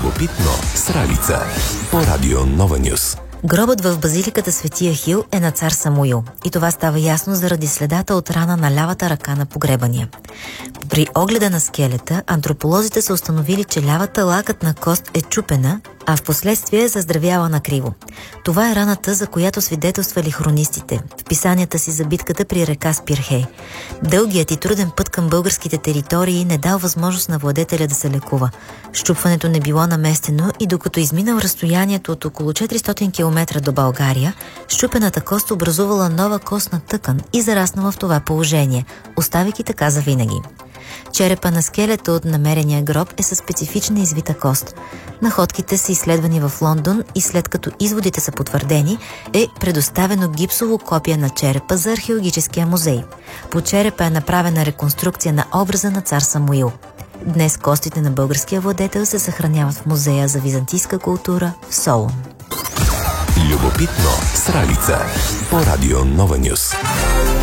Любопитно с Ралица по Радио Нова Нюс. Гробът в базиликата Свети Ахил е на цар Самуил и това става ясно заради следата от рана на лявата ръка на погребания. При огледа на скелета антрополозите са установили, че лявата лакътна кост е чупена, а в последствие е заздравяла накриво. Това е раната, за която свидетелствали хронистите в писанията си за битката при река Спирхей. Дългият и труден път към българските територии не дал възможност на владетеля да се лекува. Щупването не било наместено и докато изминал разстоянието от около 400 км до България, щупената кост образувала нова костна тъкан и зараснала в това положение, оставяйки така завинаги. Черепа на скелета от намерения гроб е със специфична извита кост. Находките са изследвани в Лондон и след като изводите са потвърдени, е предоставено гипсово копие на черепа за археологическия музей. По черепа е направена реконструкция на образа на цар Самуил. Днес костите на българския владетел се съхраняват в Музея за византийска култура в Солун. Любопитно с Ралица по Радио Нова Нюс.